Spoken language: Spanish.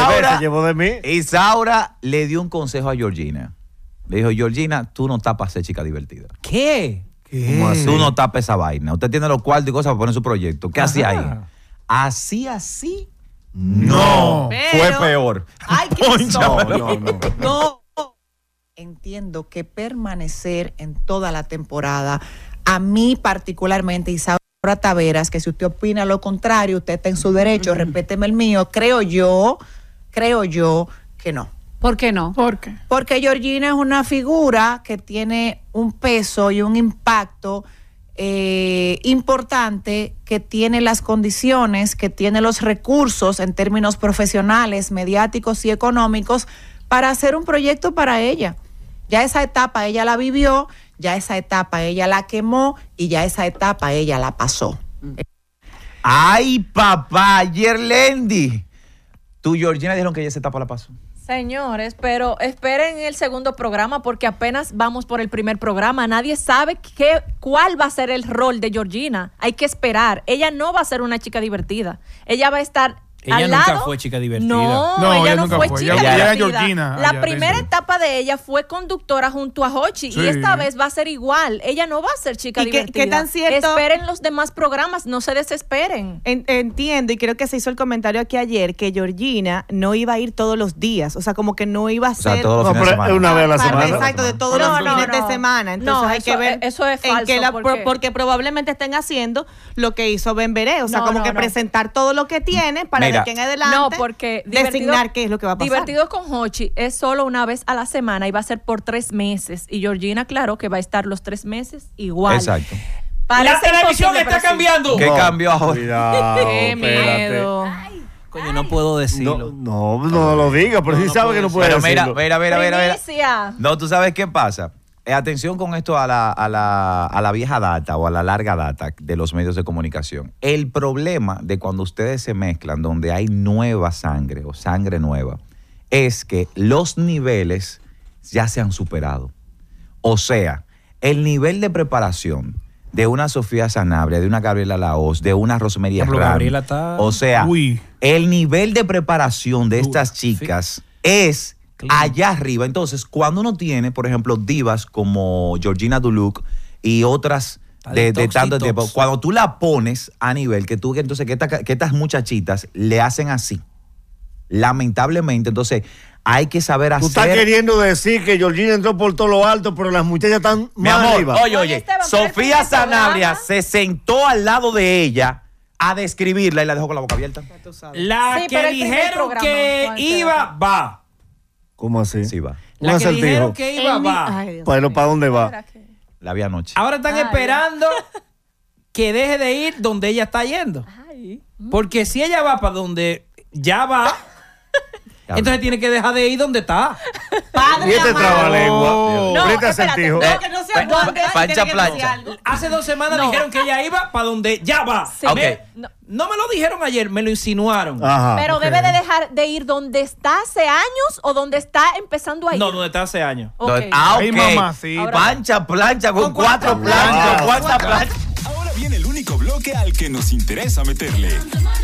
se llevó de mí. Isaura le dio un consejo a Georgina. Le dijo, Georgina, tú no estás para ser chica divertida. ¿Qué? ¿Cómo así? Tú no estás para esa vaina. Usted tiene los cuartos y cosas para poner su proyecto. ¿Qué hacía ahí? Así. No. Fue peor. Ay, qué No. Entiendo que permanecer en toda la temporada, a mí particularmente, Isaura Taveras, que si usted opina lo contrario, usted está en su derecho, respéteme el mío, creo yo que no. ¿Por qué no? ¿Por qué? Porque Georgina es una figura que tiene un peso y un impacto importante, que tiene las condiciones, que tiene los recursos en términos profesionales, mediáticos y económicos para hacer un proyecto para ella. Ya esa etapa ella la vivió, ya esa etapa ella la quemó y ya esa etapa ella la pasó. Ay, papá, Yerlendi. Tú, Georgina, dijeron que ella esa etapa la pasó. Señores, pero esperen el segundo programa porque apenas vamos por el primer programa. Nadie sabe cuál va a ser el rol de Georgina. Hay que esperar. Ella no va a ser una chica divertida. Ella va a estar Ella al nunca lado. fue chica divertida. No, ella no nunca fue fue. chica Ella divertida. era Georgina. La allá primera dentro. etapa de ella fue conductora junto a Hochi Sí. y esta vez va a ser igual. Ella no va a ser chica ¿Y qué divertida. tan cierto? Esperen los demás programas, no se desesperen. Entiendo, y creo que se hizo el comentario aquí ayer que Georgina no iba a ir todos los días, o sea, como que no iba a ser... sea, todos los No, fines de pero semana. una vez a la semana. Exacto, de todos No, los no, fines no. de semana. Entonces No, hay que ver eso es falso, en qué porque- porque probablemente estén haciendo lo que hizo Benveré, o sea, No, como no, que no. presentar todo lo que tiene para Mira. de aquí en adelante No, porque designar qué es lo que va a pasar. Divertido con Hochi es solo una vez a la semana y va a ser por 3 meses. Y Georgina, claro, que va a estar los 3 meses igual. Exacto. Parece La televisión imposible, está pero sí. cambiando. ¿Qué cambió ahora? Cuidado, Qué espérate. miedo. Coño, no puedo decirlo. No lo diga, pero sí sabe que no puede Pero mira, decirlo. mira. Primicia. No, tú sabes qué pasa. Atención con esto a la vieja data o a la larga data de los medios de comunicación. El problema de cuando ustedes se mezclan, donde hay nueva sangre o sangre nueva, es que los niveles ya se han superado. O sea, el nivel de preparación de una Sofía Sanabria, de una Gabriela Laos, de una Rosemary Pero Herrán, Gabriela está- o sea, Uy. el nivel de preparación de estas chicas es allá arriba. Entonces, cuando uno tiene, por ejemplo, divas como Georgina Duluc y otras de tanto tiempo, cuando tú la pones a nivel que tú, entonces que estas muchachitas le hacen así. Lamentablemente, entonces hay que saber Tú estás hacer. queriendo decir que Georgina entró por todo lo alto, pero las muchachas están Mi más amor, arriba. oye, Esteban, Sofía pero este Sanabria programa- se sentó al lado de ella a describirla y la dejó con la boca abierta. La Sí, que pero el primer dijeron programa, que Juan iba, Esteban. va. ¿Cómo así? Sí, va. La Un que dijeron acertijo. que iba, va. Pero ¿para dónde va? La vi anoche. Ahora están esperando que deje de ir donde ella está yendo. Porque si ella va para donde ya va, entonces tiene que dejar de ir donde está. Y este trabalengua. No, Frente a espérate. acertijo. No, que no se aguante. Pancha tiene que decir plancha. algo. Hace 2 semanas dijeron que ella iba para donde ya va. Sí. Ok. No me lo dijeron ayer, me lo insinuaron. Ajá. Pero debe de dejar de ir donde está hace años o donde está empezando a ir. No, donde está hace años. Ok. Ok. Ay, mamacita. Pancha plancha con 4 planchas. planchas. Wow. ¿Cuántas planchas? Ahora viene el único bloque al que nos interesa meterle.